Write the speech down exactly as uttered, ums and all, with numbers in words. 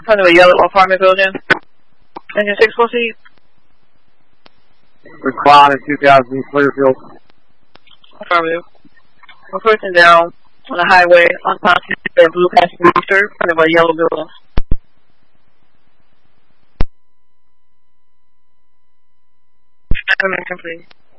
Front of a yellow apartment building. Engine six, proceed. Respond in two thousand Clearfield. Affirmative. We're pushing down on the highway on top of the blue passenger in front of a yellow building. Information, please.